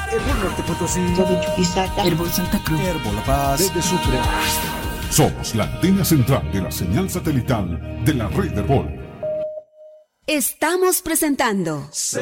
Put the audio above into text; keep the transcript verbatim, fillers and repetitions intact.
Herbol Norte Potosí, Herbol Santa Cruz, Herbol La Paz, desde Sucre. Somos la antena central de la señal satelital de la red Herbol. Estamos presentando